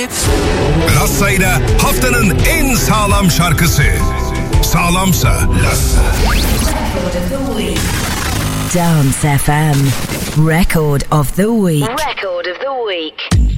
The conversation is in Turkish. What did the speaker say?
Lassa'yla haftanın en sağlam şarkısı. Sağlamsa Lassa. Dance FM Record of the Week. Record of the Week.